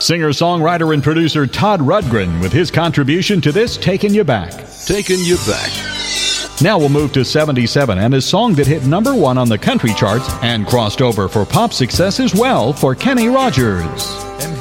Singer-songwriter and producer Todd Rundgren with his contribution to this Taking You Back. Taking You Back. Now we'll move to 77 and a song that hit number 1 on the country charts and crossed over for pop success as well for Kenny Rogers.